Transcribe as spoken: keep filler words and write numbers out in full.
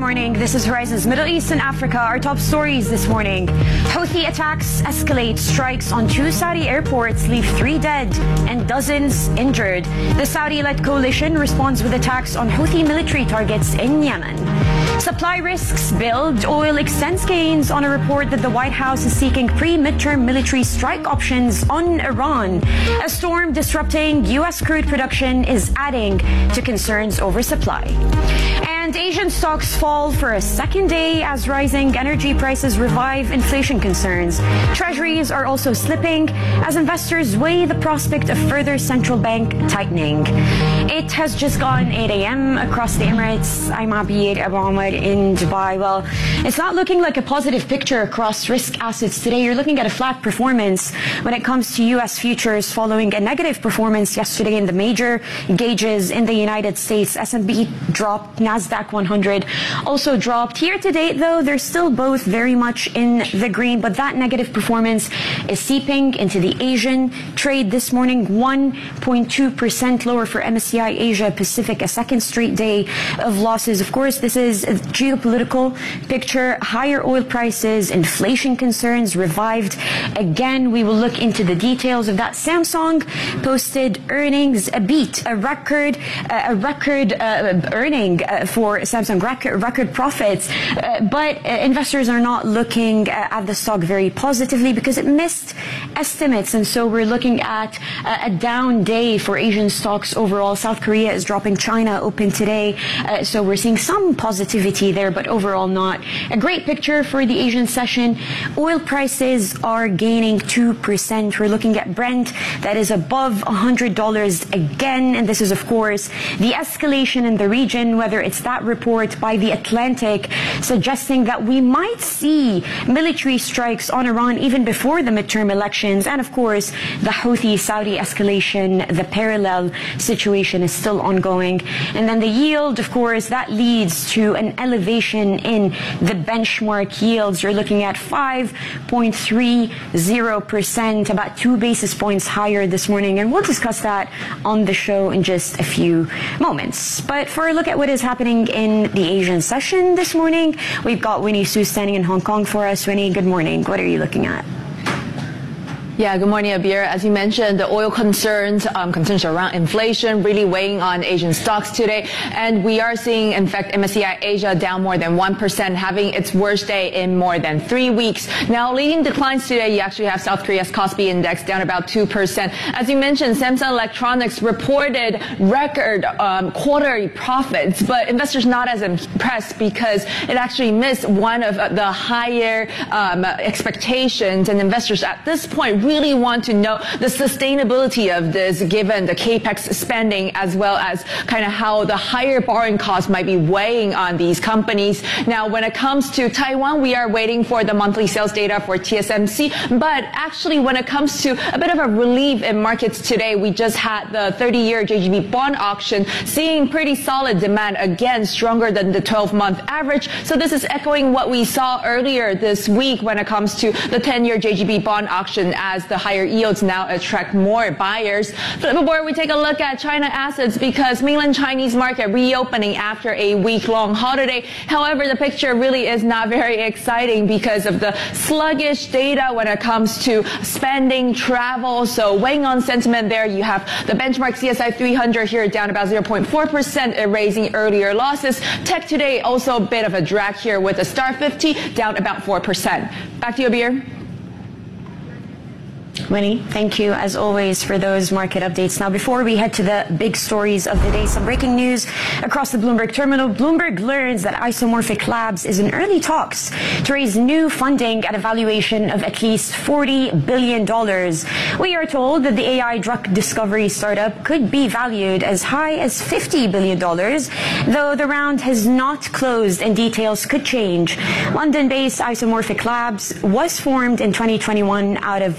morning. This is Horizons Middle East and Africa. Our top stories this morning. Houthi attacks escalate. Strikes on two Saudi airports leave three dead and dozens injured. The Saudi-led coalition responds with attacks on Houthi military targets in Yemen. Supply risks build. Oil extends gains on a report that the White House is seeking pre-midterm military strike options on Iran. A storm disrupting U S crude production is adding to concerns over supply. And Asian stocks fall for a second day as rising energy prices revive inflation concerns. Treasuries are also slipping as investors weigh the prospect of further central bank tightening. It has just gone eight a.m. across the Emirates. I'm Abir Abu Ahmed in Dubai. Well, it's not looking like a positive picture across risk assets today. You're looking at a flat performance when it comes to U S futures following a negative performance yesterday in the major gauges in the United States. S and P dropped, NASDAQ one hundred also dropped. Here to date, though, they're still both very much in the green, but that negative performance is seeping into the Asian trade this morning. one point two percent lower for M S C I Asia Pacific, a second straight day of losses. Of course, this is a geopolitical picture. Higher oil prices, inflation concerns revived again. We will look into the details of that. Samsung posted earnings, a beat, a record, uh, a record uh, earning uh, for Samsung, record, record profits. Uh, but uh, investors are not looking uh, at the stock very positively because it missed estimates. And so we're looking at uh, a down day for Asian stocks overall. South Korea is dropping. China open today. Uh, so we're seeing some positivity there, but overall not a great picture for the Asian session. Oil prices are gaining two percent. We're looking at Brent that is above one hundred dollars again. And this is, of course, the escalation in the region, whether it's that report by The Atlantic suggesting that we might see military strikes on Iran even before the midterm elections. And, of course, the Houthi-Saudi escalation, the parallel situation is still ongoing. And then the yield, of course, that leads to an elevation in the benchmark yields. You're looking at five point three zero percent, about two basis points higher this morning. And we'll discuss that on the show in just a few moments. But for a look at what is happening in the Asian session this morning, we've got Winnie Su standing in Hong Kong for us. Winnie, good morning. What are you looking at? Yeah, good morning, Abir. As you mentioned, the oil concerns, um, concerns around inflation really weighing on Asian stocks today. And we are seeing, in fact, M S C I Asia down more than one percent, having its worst day in more than three weeks. Now, leading declines today, you actually have South Korea's Kospi Index down about two percent. As you mentioned, Samsung Electronics reported record um, quarterly profits, but investors not as impressed because it actually missed one of the higher um, expectations. And investors at this point really want to know the sustainability of this given the capex spending as well as kind of how the higher borrowing costs might be weighing on these companies. Now, when it comes to Taiwan, we are waiting for the monthly sales data for T S M C. But actually, when it comes to a bit of a relief in markets today, we just had the thirty-year J G B bond auction seeing pretty solid demand, again, stronger than the twelve-month average. So this is echoing what we saw earlier this week when it comes to the ten-year J G B bond auction as the higher yields now attract more buyers. Flip aboard, we take a look at China assets because mainland Chinese market reopening after a week-long holiday. However, the picture really is not very exciting because of the sluggish data when it comes to spending, travel. So weighing on sentiment there, you have the benchmark C S I three hundred here down about zero point four percent, erasing earlier losses. Tech today also a bit of a drag here with the Star fifty down about four percent. Back to you, Abir. Winnie, thank you as always for those market updates. Now, before we head to the big stories of the day, some breaking news across the Bloomberg terminal. Bloomberg learns that Isomorphic Labs is in early talks to raise new funding at a valuation of at least forty billion dollars. We are told that the A I drug discovery startup could be valued as high as fifty billion dollars, though the round has not closed and details could change. London-based Isomorphic Labs was formed in twenty twenty-one out of